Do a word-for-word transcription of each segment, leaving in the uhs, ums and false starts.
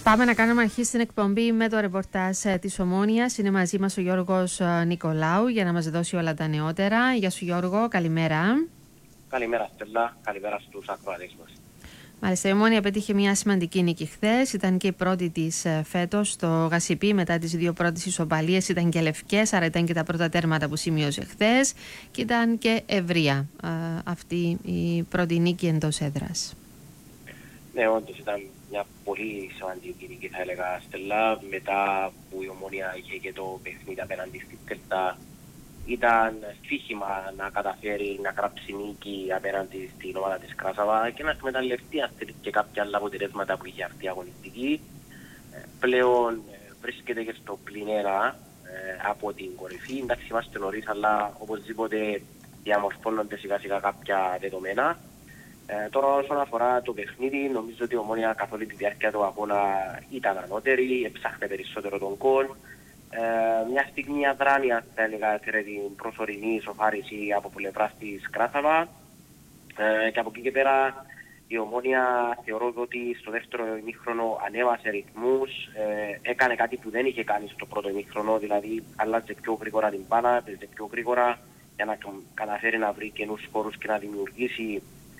Πάμε να κάνουμε αρχή στην εκπομπή με το ρεπορτάζ της Ομόνοιας. Είναι μαζί μας ο Γιώργος Νικολάου για να μας δώσει όλα τα νεότερα. Γεια σου Γιώργο, καλημέρα. Καλημέρα Στέλλα, καλημέρα στους ακροατές μας. Μάλιστα, η Ομόνοια πέτυχε μια σημαντική νίκη χθες. Ήταν και η πρώτη της φέτος στο Γασιπί. Μετά τις δύο πρώτες ισοπαλίες ήταν και λευκές, άρα ήταν και τα πρώτα τέρματα που σημείωσε χθες. Και ήταν και ευρεία α, αυτή η πρώτη νίκη εντός έδρας. Ναι, όντως ήταν μια πολύ σημαντική νίκη, θα έλεγα Στέλλα. Μετά που η Ομόνοια είχε και το παιχνίδι απέναντι στη Τέλτα, ήταν στοίχημα να καταφέρει να γράψει νίκη απέναντι στην ομάδα της Κράσαβα και να εκμεταλλευτεί και κάποια άλλα αποτελέσματα που είχε αυτή η αγωνιστική. Πλέον βρίσκεται και στο πλην ένα από την κορυφή. Εντάξει, είμαστε νωρίς, αλλά οπωσδήποτε διαμορφώνονται σιγά σιγά κάποια δεδομένα. Ε, τώρα όσον αφορά το παιχνίδι, νομίζω ότι η Ομόνοια καθ' όλη τη διάρκεια του αγώνα ήταν ανώτερη, έψαχνε περισσότερο τον γκολ. Ε, μια στιγμή αδράνεια, θα έλεγα, έφερε την προσωρινή ισοφάριση από πλευράς της Κράσαβα. Ε, και από εκεί και πέρα η Ομόνοια θεωρώ ότι στο δεύτερο ημίχρονο ανέβασε ρυθμούς, ε, έκανε κάτι που δεν είχε κάνει στο πρώτο ημίχρονο, δηλαδή άλλαζε πιο γρήγορα την μπάλα, παίζε πιο γρήγορα για να καταφέρει να βρει καινούς χώρους και να δημιουργήσει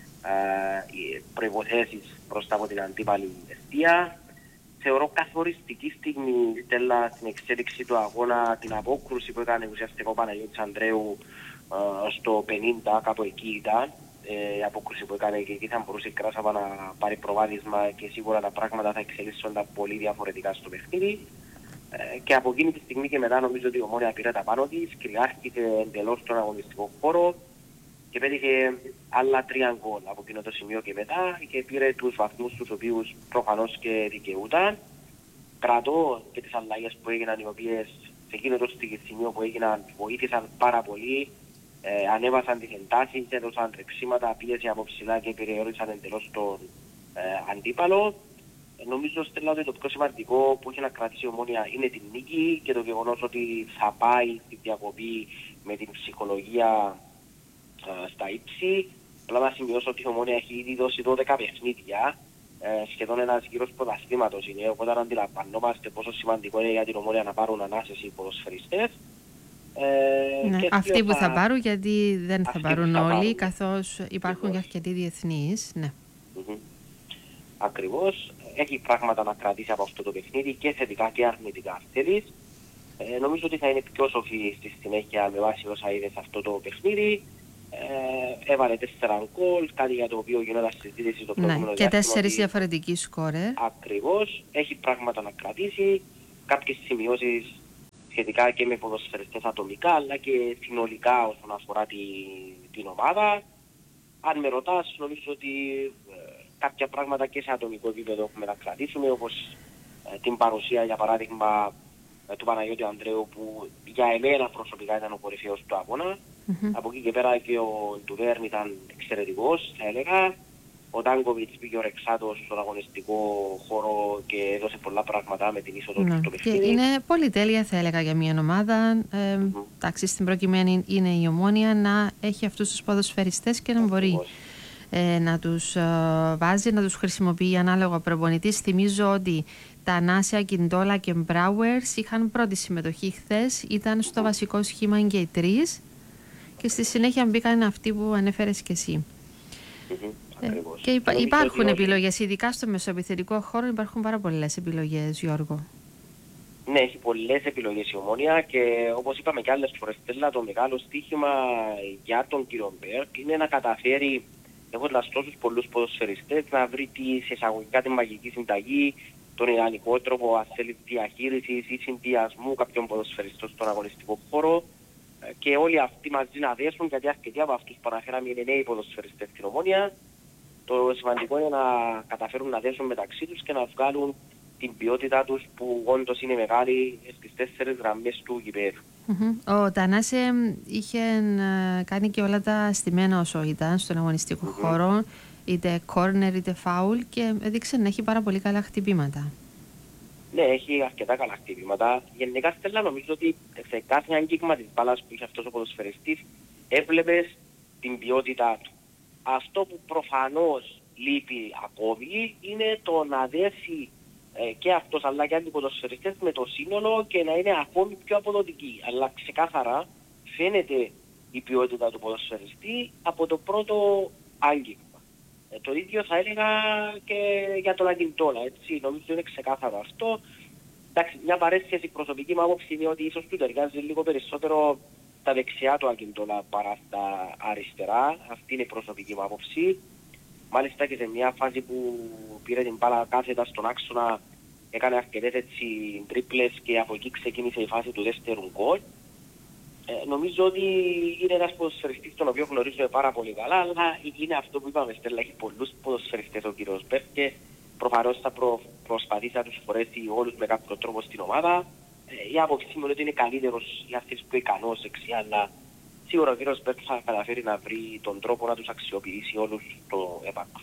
ε, προϋποθέσεις μπροστά από την αντίπαλη αιστεία. Θεωρώ καθοριστική στιγμή, Στέλλα, στην εξέλιξη του αγώνα, την απόκρουση που έκανε ουσιαστικά ο Παναγιώτης Ανδρέου ε, στο πενήντα, κάπου εκεί ήταν. Ε, η απόκρουση που έκανε και εκεί θα μπορούσε η Κράσαβα να πάρει προβάδισμα και σίγουρα τα πράγματα θα εξελίσσονταν πολύ διαφορετικά στο παιχνίδι. Ε, και από εκείνη τη στιγμή και μετά νομίζω ότι η Ομόνοια πήρε τα πάνω της, κυριάρχησε εντελώς στον αγωνιστικό χώρο και πέτυχε άλλα τρία γκολ από εκείνο το σημείο και μετά και πήρε τους βαθμούς τους οποίους προφανώς και δικαιούταν. Κρατώ και τις αλλαγές που έγιναν, οι οποίες σε εκείνο το σημείο που έγιναν βοήθησαν πάρα πολύ, ε, ανέβασαν τις εντάσεις, έδωσαν τρεξίματα, πίεση από ψηλά και περιόρισαν εντελώς τον ε, αντίπαλο. Ε, νομίζω, Στέλλα, ότι το πιο σημαντικό που έχει να κρατήσει η Ομόνοια είναι την νίκη και το γεγονός ότι θα πάει στη διακοπή με την ψυχολογία στα ύψη. Απλά να σημειώσω ότι η Ομόνοια έχει ήδη δώσει δώδεκα παιχνίδια, ε, σχεδόν ένας γύρος πρωταθλήματος είναι, οπότε αντιλαμβανόμαστε πόσο σημαντικό είναι για την Ομόνοια να πάρουν ανάσες οι ποδοσφαιριστές. Ε, ναι, αυτοί θα... που θα πάρουν, γιατί δεν θα πάρουν θα όλοι, πάρουν, καθώς υπάρχουν και αρκετοί διεθνείς. Ναι. Mm-hmm. Ακριβώς. Έχει πράγματα να κρατήσει από αυτό το παιχνίδι και θετικά και αρνητικά θέλεις. Ε, νομίζω ότι θα είναι πιο σοφή στη συνέχεια με βάση όσα είδε σε αυτό το παιχνίδι. Ε, έβαλε τέσσερα γκολ, κάτι για το οποίο γινόταν συζήτηση στο προηγούμενο ναι, και τέσσερις διαφορετικοί σκόρε. Ακριβώς, έχει πράγματα να κρατήσει, κάποιες σημειώσεις σχετικά και με ποδοσφαιριστές ατομικά, αλλά και συνολικά όσον αφορά τη, την ομάδα. Αν με ρωτάς, νομίζω ότι ε, κάποια πράγματα και σε ατομικό επίπεδο έχουμε να κρατήσουμε, όπως ε, την παρουσία, για παράδειγμα, ε, του Παναγιώτη Ανδρέου, που για εμένα προσωπικά ήταν ο κορυφαίος του αγώνα. Mm-hmm. Από εκεί και πέρα και ο Ντουβέρν ήταν εξαιρετικός, θα έλεγα. Ο Τάνκοβιτς πήγε ορεξάτος στον αγωνιστικό χώρο και έδωσε πολλά πράγματα με την είσοδο του στο παιχνίδι. Και είναι πολυτέλεια, θα έλεγα, για μια ομάδα. Ε, mm-hmm. Εντάξει, στην προκειμένη είναι η Ομόνοια να έχει αυτούς τους ποδοσφαιριστές και να μπορεί ε, να τους ε, βάζει, να τους χρησιμοποιεί ανάλογα προπονητής. Θυμίζω ότι τα Νάσια, Κιντόλα και Μπράουερς είχαν πρώτη συμμετοχή χθες, ήταν στο mm-hmm. βασικό σχήμα και οι τρεις. Και στη συνέχεια μπήκαν αυτοί που ανέφερες και εσύ. Mm-hmm, ε, και υπά, υπάρχουν επιλογές, ειδικά στο μεσοεπιθετικό χώρο υπάρχουν πάρα πολλές επιλογές, Γιώργο. Ναι, έχει πολλές επιλογές η Ομόνοια και όπως είπαμε και άλλες φορές, Στέλλα, το μεγάλο στοίχημα για τον κύριο Μπέρκ είναι να καταφέρει, έχοντας τόσους πολλούς ποδοσφαιριστές, να βρει τις εισαγωγικά τη μαγική συνταγή, τον ιδανικό τρόπο, αν θέλει, διαχείρισης ή συνδυασμού κάποιων ποδοσφαιριστών στον αγωνιστικό χώρο. Και όλοι αυτοί μαζί να δέσουν, γιατί αρκετοί από αυτούς που αναφέραμε είναι νέοι ποδοσφαιριστές στην Ομόνοια. Το σημαντικό είναι να καταφέρουν να δέσουν μεταξύ τους και να βγάλουν την ποιότητά τους που όντως είναι μεγάλη στις τέσσερις γραμμές του γηπέδου. Mm-hmm. Ο Τανάσε είχε κάνει και όλα τα στημένα όσο ήταν στον αγωνιστικό mm-hmm. χώρο, είτε κόρνερ είτε φάουλ, και έδειξε να έχει πάρα πολύ καλά χτυπήματα. Ναι, έχει αρκετά καλά χτυπήματα. Γενικά, Στέλλα, νομίζω ότι σε κάθε αγγίγμα της μπάλας που είχε αυτός ο ποδοσφαιριστής έβλεπες την ποιότητά του. Αυτό που προφανώς λείπει ακόμη είναι το να δέσει ε, και αυτός αλλά και άλλοι ποδοσφαιριστές με το σύνολο και να είναι ακόμη πιο αποδοτικοί. Αλλά ξεκάθαρα φαίνεται η ποιότητα του ποδοσφαιριστή από το πρώτο άγγιγμα. Ε, το ίδιο θα έλεγα και για τον Ακιντόλα, έτσι, νομίζω είναι ξεκάθαρο αυτό. Εντάξει, μια παρέσχεση προσωπική μου άποψη είναι ότι ίσως του ταιριάζει λίγο περισσότερο τα δεξιά του Ακιντόλα παρά στα αριστερά. Αυτή είναι η προσωπική μου άποψη. Μάλιστα και σε μια φάση που πήρε την μπάλα κάθετα στον άξονα, έκανε αρκετές έτσι τρίπλες και από εκεί ξεκίνησε η φάση του δεύτερου γκολ. Ε, νομίζω ότι είναι ένας ποδοσφαιριστής τον οποίο γνωρίζουμε πάρα πολύ καλά, αλλά είναι αυτό που είπαμε, Στέλλα, έχει πολλούς ποδοσφαιριστές ο κύριος Μπέρ και προφανώς θα προ, προσπαθήσει να τους φορέσει όλους με κάποιο τρόπο στην ομάδα. Ε, η άποψή μου είναι ότι είναι καλύτερος για αυτές που ικανός δεξιά, αλλά σίγουρα ο κύριος Μπέρ θα καταφέρει να βρει τον τρόπο να τους αξιοποιήσει όλους στο έπακο.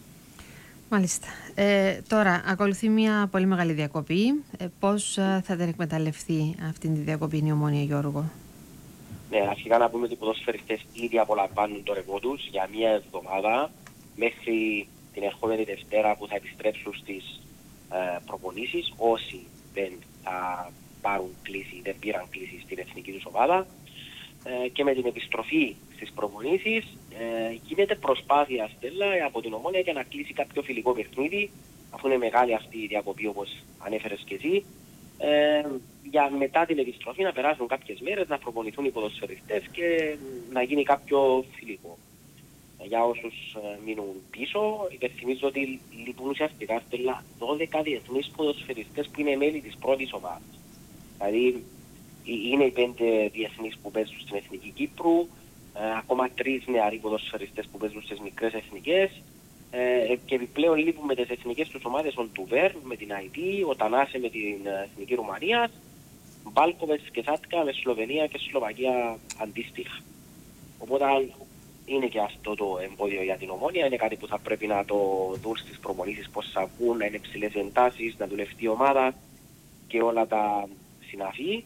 Μάλιστα. Ε, τώρα, ακολουθεί μια πολύ μεγάλη διακοπή. Ε, πώς ε, θα την εκμεταλλευτεί αυτή τη διακοπή η Ομόνοια, Γιώργο? Ναι, αρχικά να πούμε ότι οι ποδοσφαιριστές ήδη απολαμβάνουν το ρεπό τους για μία εβδομάδα μέχρι την ερχόμενη Δευτέρα που θα επιστρέψουν στις ε, προπονήσεις, όσοι δεν θα πάρουν κλίση, δεν πήραν κλίση στην εθνική τους ομάδα. Ε, και με την επιστροφή στις προπονήσεις ε, γίνεται προσπάθεια, Στέλλα, από την Ομόνοια για να κλείσει κάποιο φιλικό παιχνίδι, αφού είναι μεγάλη αυτή η διακοπή όπως ανέφερες και εσύ. Ε, για μετά την επιστροφή να περάσουν κάποιες μέρες, να προπονηθούν οι ποδοσφαιριστές και να γίνει κάποιο φιλικό. Ε, για όσους ε, μείνουν πίσω, υπενθυμίζω ότι λείπουν ουσιαστικά, Στέλλα, δώδεκα διεθνείς ποδοσφαιριστές που είναι μέλη της πρώτης ομάδας. Δηλαδή είναι οι πέντε διεθνείς που παίζουν στην Εθνική Κύπρου, ε, ακόμα τρεις νεαροί ποδοσφαιριστές που παίζουν στις μικρές εθνικές, ε, και επιπλέον λείπουν με τις εθνικές τους ομάδες ο Ντουβέρ με την Άι Τι, ο Τανάσε με την Εθνική Ρουμανία, Μπάλκοβετς και Σάτκα με Σλοβενία και Σλοβακία αντίστοιχα. Οπότε είναι και αυτό το εμπόδιο για την Ομόνοια, είναι κάτι που θα πρέπει να το δουν στις προπονήσεις, πώς θα βγουν, να είναι ψηλές εντάσεις, να δουλευτεί η ομάδα και όλα τα συναφή.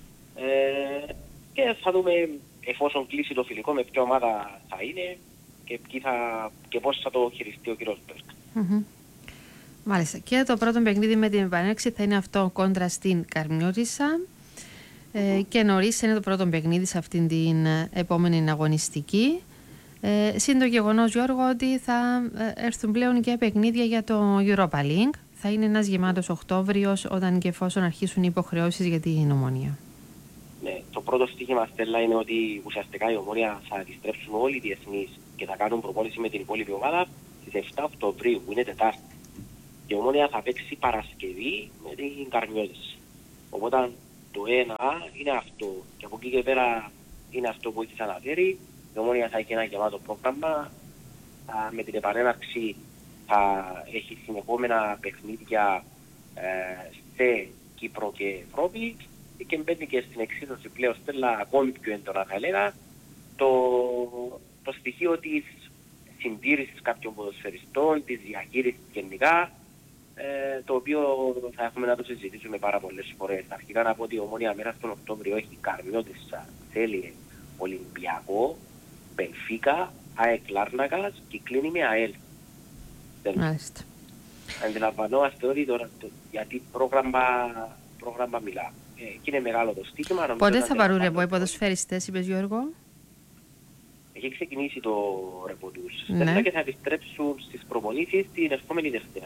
Ε, και θα δούμε εφόσον κλείσει το φιλικό με ποια ομάδα θα είναι και, θα, και πώς θα το χειριστεί ο κύριος Μπέρκ. Mm-hmm. Μάλιστα. Και το πρώτο παιχνίδι με την επανέξη θα είναι αυτό κόντρα στην Καρμιώτισσα. Mm-hmm. Ε, και νωρίς είναι το πρώτο παιχνίδι σε αυτήν την επόμενη αγωνιστική. Ε, Συν το γεγονός, Γιώργο, ότι θα έρθουν πλέον και παιχνίδια για το Europa League. Θα είναι ένας γεμάτος Οκτώβριος όταν και εφόσον αρχίσουν οι υποχρεώσεις για την Ομόνοια. Ναι, το πρώτο στοίχημα, Στέλλα, είναι ότι ουσιαστικά η Ομόνοια θα επιστρέψουν όλοι οι διεθνείς και θα κάνουν προπόνηση με την υπόλοιπη ομάδα στις εφτά Οκτωβρίου, που είναι Τετάρτη. Η Ομόνοια θα παίξει Παρασκευή με την Καρμιώτισσα. Οπότε το ένα είναι αυτό. Και από εκεί και πέρα είναι αυτό που έχεις αναφέρει. Η Ομόνοια θα έχει ένα γεμάτο πρόγραμμα. Με την επανέναρξη θα έχει συνεχόμενα παιχνίδια ε, σε Κύπρο και Ευρώπη. Και μπαίνει και στην εξίσωση πλέον, Στέλλα, ακόμη πιο έντονα θα έλεγα, το, το στοιχείο της συντήρησης κάποιων ποδοσφαιριστών, της διαχείρισης γενικά, ε, το οποίο θα έχουμε να το συζητήσουμε πάρα πολλές φορές. Αρχικά να πω ότι η Ομόνοια μέρα στον Οκτώβριο έχει Καρμιώτισσα, Θέλει, Ολυμπιακό, Μπενφίκα, ΑΕΚ Λάρνακας και κλείνει με ΑΕΛ. Μάλιστα. Αντιλαμβανόμαστε ότι τώρα, το, γιατί πρόγραμμα, πρόγραμμα μιλά. Και είναι μεγάλο το στοίχημα. Πότε θα πάρουν ρεπό οι ποδοσφαιριστές, είπες, Γιώργο? Έχει ξεκινήσει το ρεπό τους. Ναι. Και θα επιστρέψουν στις προπονήσεις την ερχόμενη Δευτέρα.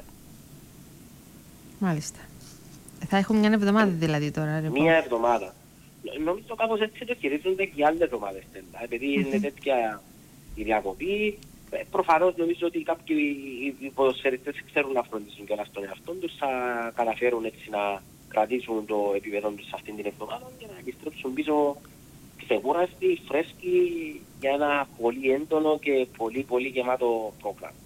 Μάλιστα. Θα έχουν μια εβδομάδα δηλαδή τώρα ρεπό. Μια εβδομάδα. Νομίζω κάπως έτσι το χειρίζονται και οι άλλες εβδομάδες. Επειδή mm-hmm. είναι τέτοια η διακοπή, προφανώς νομίζω ότι κάποιοι οι ποδοσφαιριστές ξέρουν να φροντίσουν και όλα στον εαυτό τους, θα καταφέρουν έτσι να κρατήσουν το επίπεδο τους αυτήν την εβδομάδα και να επιστρέψουν πίσω ξεκούραστοι, φρέσκοι για ένα πολύ έντονο και πολύ πολύ γεμάτο πρόγραμμα.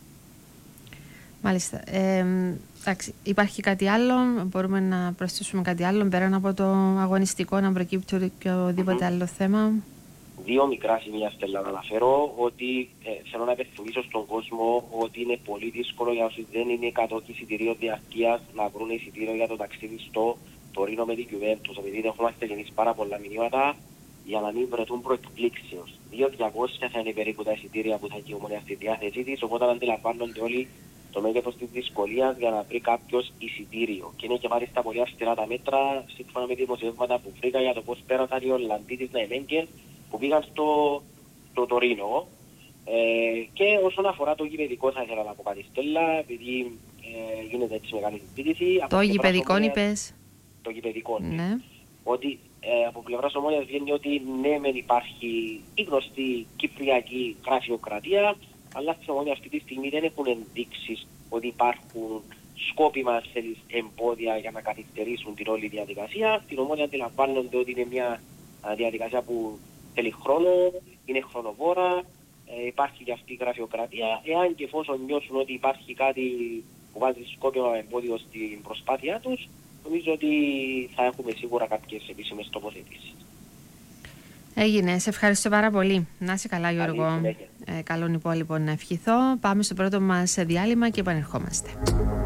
Μάλιστα. Ε, εντάξει, υπάρχει κάτι άλλο, μπορούμε να προσθέσουμε κάτι άλλο πέραν από το αγωνιστικό, να προκύπτει και οδήποτε mm-hmm. άλλο θέμα? Δύο μικρά σημεία, Στέλλα, να αναφέρω, ότι ε, θέλω να υπενθυμίσω στον κόσμο ότι είναι πολύ δύσκολο για όσοι δεν είναι κατόχοι εισιτηρίου διαρκείας να βρουν εισιτήριο για το ταξίδι στο Τωρίνο με την Juventus, επειδή έχουμε γεννήσει πάρα πολλά μηνύματα για να μην βρεθούν προεκπλήξεως. δύο χιλιάδες διακόσια θα είναι περίπου τα εισιτήρια που θα έχει η Ομόνοια στη διάθεσή της, οπότε αντιλαμβάνονται όλοι το μέγεθος της δυσκολίας για να βρει κάποιος εισιτήριο. Και είναι και μάλιστα πολύ αυστηρά τα μέτρα, σύμφωνα με δημοσιεύματα που βρήκα για το πώς πέρασαν οι Ολλανδοί της Ναϊμέγγεν που πήγαν στο, στο Τωρίνο. Ε, και όσον αφορά το γηπεδικό, θα ήθελα να πω κάτι, Στέλλα, επειδή ε, γίνεται έτσι μεγάλη συζήτηση. Το γηπεδικό είπες. Το γηπεδικό, ναι. Ότι ε, από πλευράς Ομόνοιας βγαίνει ότι ναι, μεν υπάρχει η γνωστή κυπριακή γραφειοκρατία, αλλά στην Ομόνια αυτή τη στιγμή δεν έχουν ενδείξεις ότι υπάρχουν σκόπιμα εμπόδια για να καθυστερήσουν την όλη διαδικασία. Στην Ομόνια αντιλαμβάνονται ότι είναι μια διαδικασία που θέλει χρόνο, είναι χρονοβόρα, ε, υπάρχει και αυτή η γραφειοκρατία. Εάν και εφόσον νιώσουν ότι υπάρχει κάτι που βάζει σκόπιμα εμπόδιο στην προσπάθειά τους, νομίζω ότι θα έχουμε σίγουρα κάποιες επίσημες τοποθετήσεις. Έγινε. Σε ευχαριστώ πάρα πολύ. Να είσαι καλά, Γιώργο. Ε, καλόν υπόλοιπο να ευχηθώ. Πάμε στο πρώτο μας διάλειμμα και επανερχόμαστε.